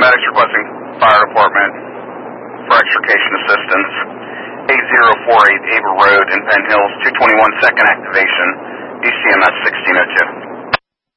Medics requesting fire department for extrication assistance. 8048 Ava Road in Penn Hills, 221 second activation, DCMS 1602.